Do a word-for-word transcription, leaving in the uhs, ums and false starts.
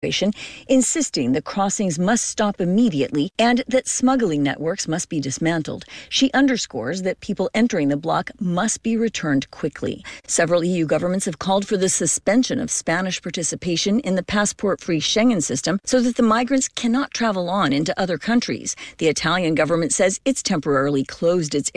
insisting the crossings must stop immediately and that smuggling networks must be dismantled. She underscores that people entering the bloc must be returned quickly. Several E U governments have called for the suspension of Spanish participation in the passport-free Schengen system so that the migrants cannot travel on into other countries. The Italian government says it's temporarily closed its